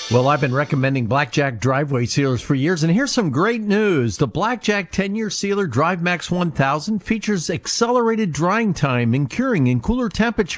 Well, I've been recommending Blackjack driveway sealers for years, and here's some great news. The Blackjack 10-year sealer DriveMax 1000 features accelerated drying time and curing in cooler temperatures.